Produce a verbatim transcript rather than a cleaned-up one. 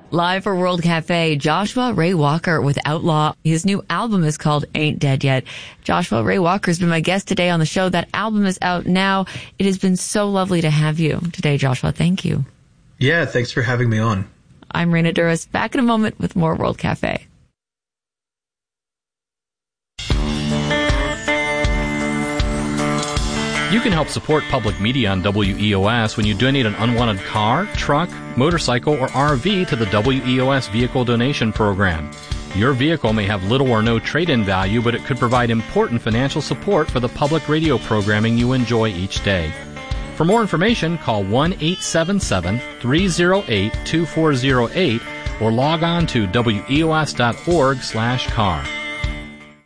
Live for World Cafe, Joshua Ray Walker with Outlaw. His new album is called Ain't Dead Yet. Joshua Ray Walker has been my guest today on the show. That album is out now. It has been so lovely to have you today, Joshua. Thank you. Yeah, thanks for having me on. I'm Raina Douris. Back in a moment with more World Cafe. You can help support public media on W E O S when you donate an unwanted car, truck, motorcycle, or R V to the W E O S Vehicle Donation Program. Your vehicle may have little or no trade-in value, but it could provide important financial support for the public radio programming you enjoy each day. For more information, call one eight seven seven, three oh eight, two four oh eight or log on to W E O S dot org slash car.